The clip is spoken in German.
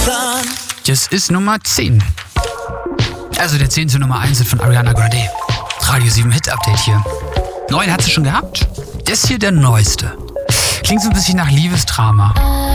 Das ist Nummer 10. Also der 10. Nummer 1 von Ariana Grande. Radio 7 Hit Update hier. 9 hat sie schon gehabt. Das hier der neueste. Klingt so ein bisschen nach Liebesdrama.